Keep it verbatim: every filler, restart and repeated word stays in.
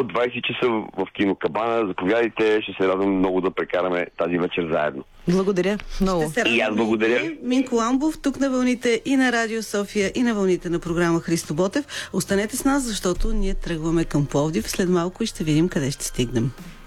от двайсет часа в кино Кабана. Заповядайте, ще се радвам много да прекараме тази вечер заедно. Благодаря много. И аз благодаря. Минко Ламбов, тук на вълните и на Радио София, и на вълните на програма Христо Ботев. Останете с нас, защото ние тръгваме към Пловдив след малко и ще видим къде ще стигнем.